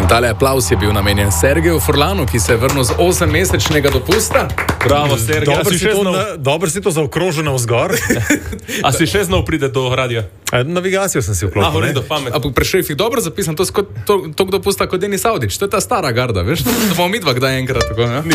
Tale aplauz je bil namenjen Sergeju Furlanu, ki se je vrnil z 8-mesečnega dopusta. Bravo, Sergej. Dobro si to zaokrožil navzgor. A si še znov pride do radia? Navigacijo sem si vklopil. V redu, pametno. Ampak pri šefih dobro zapisan, to je toliko dopusta kot Denis Audić. To je ta stara garda, veš? To bomo midva kdaj enkrat tako, ne?